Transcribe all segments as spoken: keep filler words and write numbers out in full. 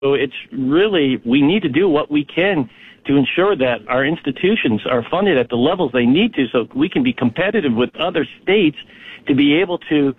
So it's really, we need to do what we can to ensure that our institutions are funded at the levels they need to so we can be competitive with other states to be able to,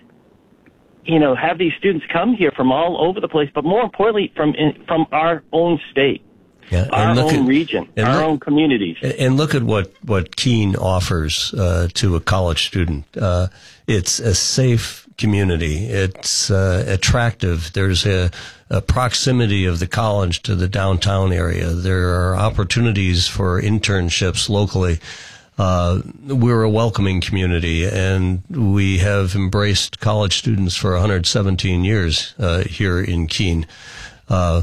you know, have these students come here from all over the place, but more importantly, from in, from our own state. Yeah, our own at, region, our look, own communities. And look at what, what Keene offers uh, to a college student. Uh, it's a safe community. It's uh, attractive. There's a, a proximity of the college to the downtown area. There are opportunities for internships locally. Uh, we're a welcoming community, and we have embraced college students for one hundred seventeen years uh, here in Keene. Uh,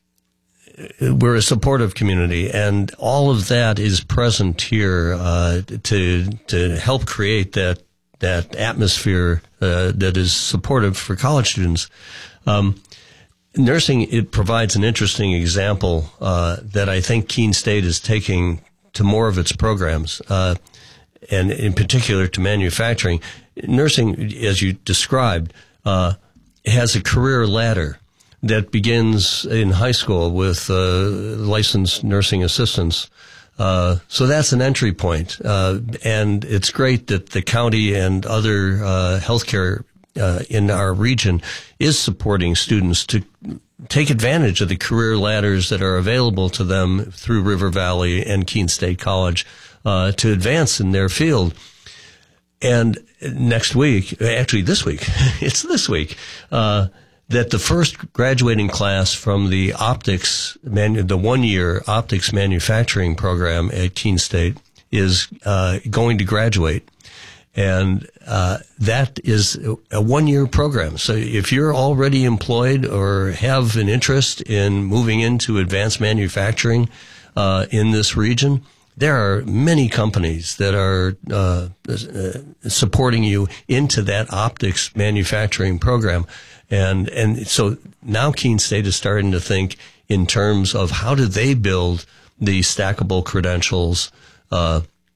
We're a supportive community, and all of that is present here uh, to to help create that that atmosphere uh, that is supportive for college students. Um, nursing, it provides an interesting example uh, that I think Keene State is taking to more of its programs, uh, and in particular to manufacturing. Nursing, as you described, uh, has a career ladder that begins in high school with uh, licensed nursing assistants. Uh, so that's an entry point. Uh, and it's great that the county and other uh, healthcare uh, in our region is supporting students to take advantage of the career ladders that are available to them through River Valley and Keene State College uh, to advance in their field. And next week, actually this week, it's this week, uh, that the first graduating class from the optics, manu- the one-year optics manufacturing program at Keene State is uh, going to graduate. And uh, that is a one-year program. So if you're already employed or have an interest in moving into advanced manufacturing uh, in this region, there are many companies that are uh, uh, supporting you into that optics manufacturing program. And and so now Keene State is starting to think in terms of how do they build the stackable credentials, uh,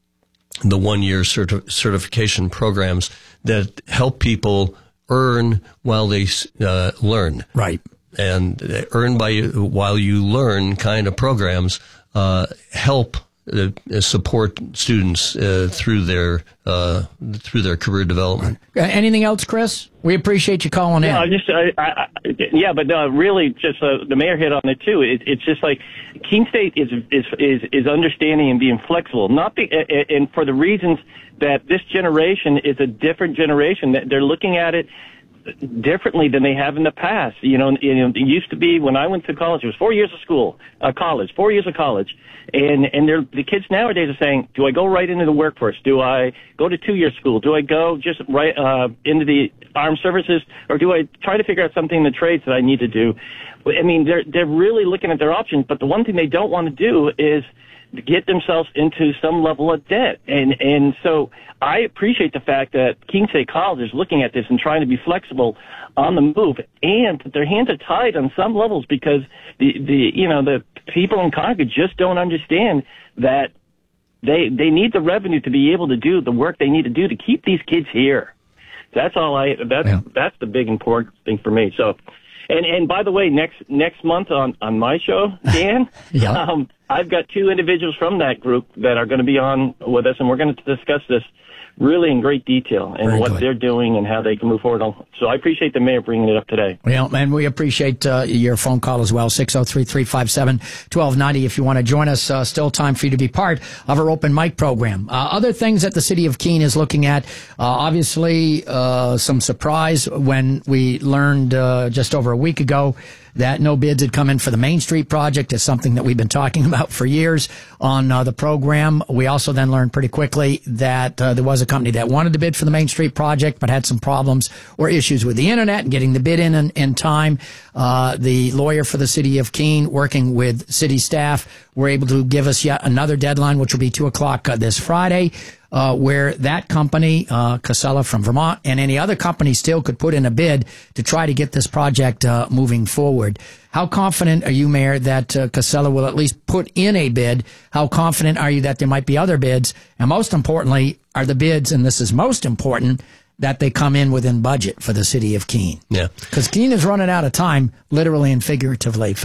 the one-year certi- certification programs that help people earn while they uh, learn. Right. And earn by while you learn kind of programs uh, help uh, support students uh, through their uh, through their career development. Right. Anything else, Chris? We appreciate you calling in. No, I just, I, I, yeah, but uh, really, just uh, the mayor hit on it too. It, it's just like Keene State is is is is understanding and being flexible, not the, and for the reasons that this generation is a different generation. That they're looking at it differently than they have in the past. You know, you know, it used to be when I went to college, it was four years of school, uh, college, four years of college. And, and they're, the kids nowadays are saying, do I go right into the workforce? Do I go to two-year school? Do I go just right, uh, into the armed services? Or do I try to figure out something in the trades that I need to do? I mean, they're, they're really looking at their options, but the one thing they don't want to do is get themselves into some level of debt. And, and so I appreciate the fact that Keene State College is looking at this and trying to be flexible on the move, and that their hands are tied on some levels because the, the, you know, the people in Concord just don't understand that they, they need the revenue to be able to do the work they need to do to keep these kids here. That's all I, that's, yeah. that's the big important thing for me. So, and, and by the way, next, next month on, on my show, Dan, yeah. um, I've got two individuals from that group that are going to be on with us, and we're going to discuss this really in great detail and Very what good. they're doing and how they can move forward. So I appreciate the mayor bringing it up today. Well, and we appreciate uh, your phone call as well, six oh three, three five seven, one two nine oh. If you want to join us, uh, still time for you to be part of our open mic program. Uh, other things that the city of Keene is looking at, uh, obviously uh, some surprise when we learned uh, just over a week ago that no bids had come in for the Main Street project. Is something that we've been talking about for years on uh, the program. We also then learned pretty quickly that uh, there was a company that wanted to bid for the Main Street project but had some problems or issues with the internet and getting the bid in in, in time. Uh, the lawyer for the city of Keene, working with city staff, were able to give us yet another deadline, which will be two o'clock uh, this Friday. Uh, where that company, uh, Casella from Vermont, and any other company still could put in a bid to try to get this project uh, moving forward. How confident are you, Mayor, that uh, Casella will at least put in a bid? How confident are you that there might be other bids? And most importantly, are the bids, and this is most important, that they come in within budget for the city of Keene. Yeah. Because Keene is running out of time, literally and figuratively, for